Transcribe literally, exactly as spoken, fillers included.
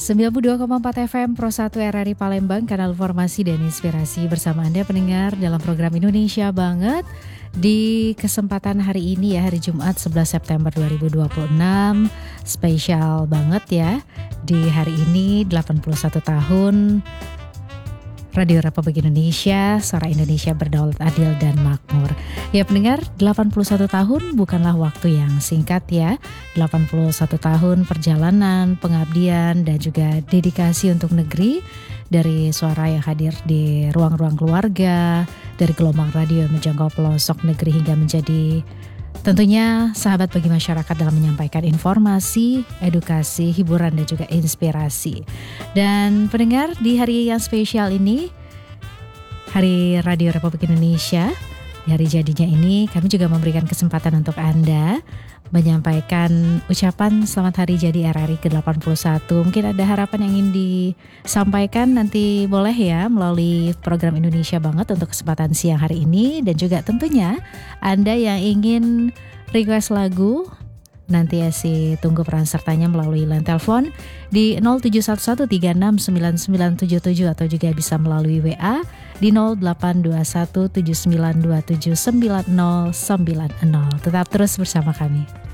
sembilan puluh dua koma empat F M Pro satu R R I Palembang, kanal informasi dan inspirasi bersama Anda pendengar dalam program Indonesia Banget. Di kesempatan hari ini ya, hari Jumat sebelas September dua ribu dua puluh enam, spesial banget ya. Di hari ini delapan puluh satu tahun Radio Republik Indonesia, Suara Indonesia Berdaulat, Adil dan Makmur. Ya pendengar, delapan puluh satu tahun bukanlah waktu yang singkat ya. delapan puluh satu tahun perjalanan, pengabdian dan juga dedikasi untuk negeri. Dari suara yang hadir di ruang-ruang keluarga, dari gelombang radio yang menjangkau pelosok negeri hingga menjadi tentunya sahabat bagi masyarakat dalam menyampaikan informasi, edukasi, hiburan dan juga inspirasi. Dan pendengar, di hari yang spesial ini, Hari Radio Republik Indonesia, di hari jadinya ini kami juga memberikan kesempatan untuk Anda menyampaikan ucapan selamat hari jadi R R I ke delapan puluh satu. Mungkin ada harapan yang ingin disampaikan, nanti boleh ya melalui program Indonesia Banget untuk kesempatan siang hari ini. Dan juga tentunya Anda yang ingin request lagu, nanti ya sih tunggu peran sertanya melalui line telepon di nol tujuh satu satu tiga enam sembilan sembilan tujuh tujuh atau juga bisa melalui W A di nol delapan dua satu tujuh sembilan dua tujuh sembilan nol sembilan nol. Tetap terus bersama kami.